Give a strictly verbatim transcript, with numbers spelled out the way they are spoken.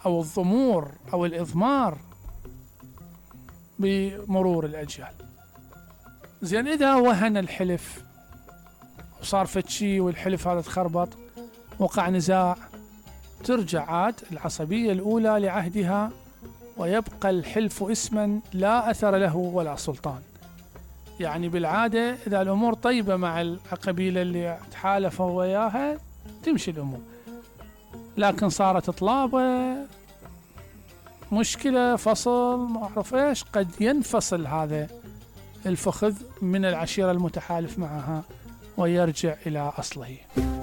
أو الضمور أو الإضمار بمرور الأجيال. زين إذا وهن الحلف وصار فتشي والحلف هذا تخربط، وقع نزاع، ترجع عاد العصبية الأولى لعهدها، ويبقى الحلف اسما لا أثر له ولا سلطان. يعني بالعادة إذا الأمور طيبة مع القبيلة اللي تحالفوا وياها تمشي الأمور، لكن صارت طلابة، مشكلة، فصل، ما أعرف إيش، قد ينفصل هذا الفخذ من العشيرة المتحالف معها ويرجع إلى أصله.